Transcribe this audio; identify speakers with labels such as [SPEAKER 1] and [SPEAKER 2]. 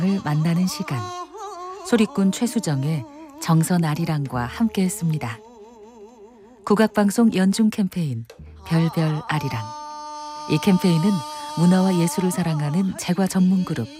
[SPEAKER 1] 을 만나는 시간. 소리꾼 최수정의 정선아리랑과 함께했습니다. 국악방송 연중 캠페인 별별 아리랑. 이 캠페인은 문화와 예술을 사랑하는 제과 전문 그룹